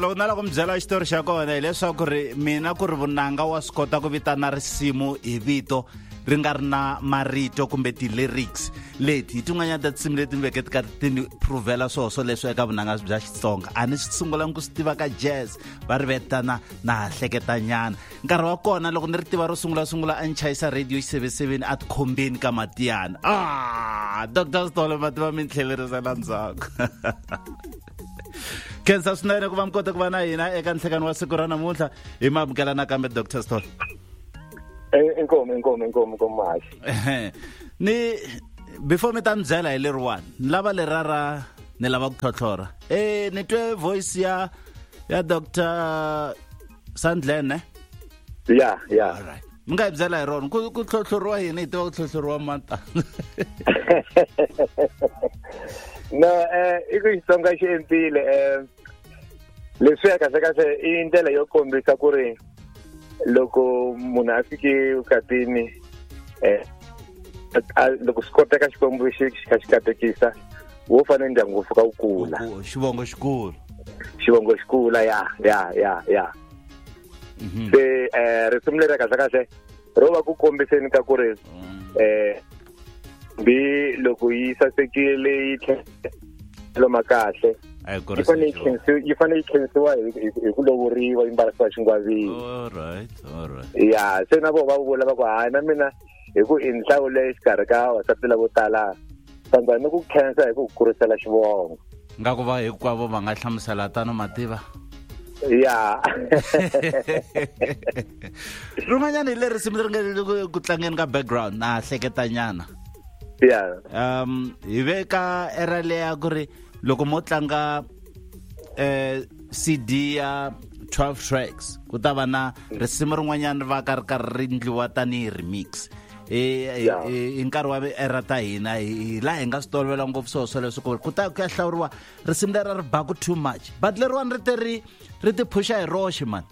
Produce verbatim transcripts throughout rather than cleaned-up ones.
loko na loko mi byela xitori xa kona hileswaku ri mina ku ri vunanga wa swi kota ku vitana risimu hi vito ri nga ri na marito kumbe ti-lyrics leti hi tin'wanyana ta tinsimu leti ni veke ti karhi ti ni pruvela swoho leswi eka vunanga bya Xitsonga a ni swi sungulangi ku swi tiva ka jazz va ri vetana na ha hleketanyana nkarhi wa kona loko ni ri tiva ro sungula sungula a ni chayisa radio seventy-seven a tikhombeni ka matiyana ah Doctor Stolo mativa mi tlhelerisela ndzhaku kensa swinene ku va mi kota ku va na hina eka nhlekani wa siku ra namuntlha hi ma amukela nakambe Doctor Stolo. Inkomo inkomo inkomo inkomo mashi. Ni before mi ta ni byela hi leriwani ni lava lerara ni lava ku tlhotlhora eh ni twe voice ya ya Doctor Sandlene. Yeah yeah. All right. Mi nga hi byela hi rona ku ku tlhotlhoriwa yini hi tiva ku tlhotlhoriwa mata. No eh iku Xitsonga xi empile eh leswi ka se ka se i ndlela yo kombisa ku ri loko munhu a fike ukatini eh loko swi koteka xikwembu xi xi xi katekisa wo fane ndyangu fuka wu kula xivongo xikulu xivongo xikula ya ya ya ya se eh risimu leri kahle kahle ro va ku kombiseni ka ku ri eh bi loko yi sasekile yi tlhelo makahle yi fane yi fane yi khensiwa hi ku lovoriwa yi mbarisiwa xingwavini. All right all right ya se na vo va vula va ku hayi na mina hi ku inhlawule xikarhi ka vasati lavo tala sandza ni ku khensa hi ku kurisela xivongo nga ku va hinkwavo va nga hlamusela tano mativa ya rin'wanyana hi le risimu ri nga ku tlangeni ka background na hleketanyana ya um hi veka era leya ku ri loko mo tlanga eh C D ya twelve tracks ku ta va na risimu rin'wanyana va ka ri karhi ri ndliwa tanihi remix eh hi nkarhi wa era ta hina hi la hi nga swi tolovela ngopfu swoho swo leswi ku ku ta ku ya hlawuriwa risimu leri ri baku too much but leriwani ri te ri ri ti phusha hi roxe man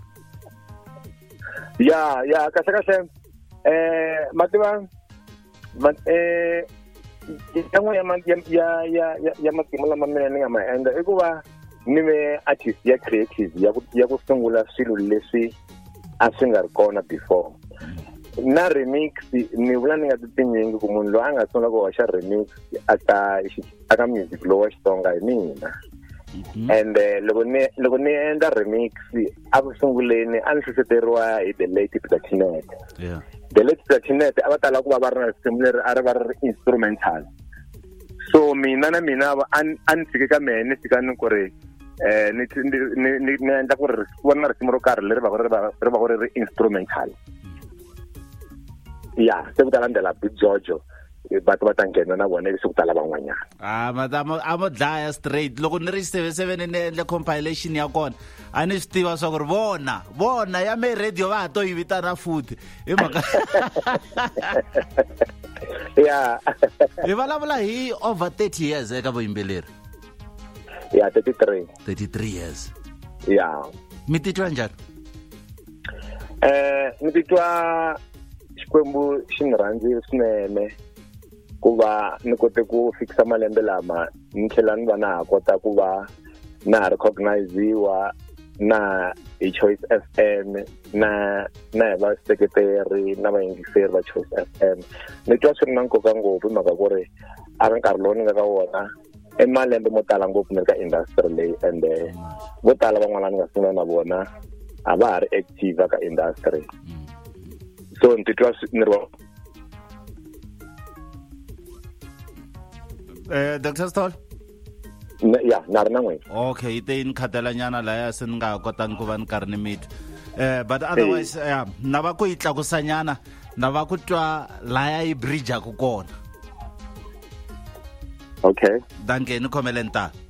ya ya kahle kahle eh mativa eh yan'we ya ya ya ya matimu lama mina ni nga ma endla i ku va ni ve artist ya creative ya ku ya ku sungula swilo leswi a swi nga ri kona before na remix ni vula ni nga tinyingi ku munhu loyi a nga sungula ku hoxa remix aka aka music lowu wa Xitsonga hi mina and loko ni loko ni endla remix a ku sunguleni a ni hlohloteriwa hi the late Platinum. Yeah. The late Platinum a va tala ku va va ri na risimu leri a ri va ri instrumental so mina na mina a ni fike ka mehe ni fika ni ku ri eh ni ni ni endla ku ri ku na risimu ro karhi leri va ri va ri va ku ri instrumental ya se ku ta landzela Big Jojo batho va ta nghena na vona leswi ku tala van'wanyana ah madam a mo dlaya straight loko ni ri seventy-seven ni endle compilation ya kona a ni swi tiva swa ku ri vona vona ya me radio va ha to yi vitana futhi hi mhaka ya hi vulavula hi over thirty years eka vuyimbeleri ya thirty-three thirty-three years ya mi titwa njhani eh ni titwa xikwembu xi ni rhandzile swinene ku va ni kote ku fikisa malembe lama ni tlhela ni va na ha kota ku va na ha recognize-iwa na hi Choice F M na na hi vaseketeri na vayingiseri va Choice F M ni twa swi ri na nkoka ngopfu hi mhaka ku ri a ka nkarhi lowu ni nga ka wona i malembe mo tala ngopfu ni ri ka industry leyi and vo tala van'wana ni nga sungula na vona a va ha ri active ka industry so ni titwa ni ri eh Doctor Stolo ya na ri na n'wina okay ite ni khatalanyana laya se ni nga kotanga ku va ni karhi ni mitwa eh but otherwise yeah na va ku yi tlakusanyana na va ku twa laya yi bridge ku kona okay danke ni khomeleni ta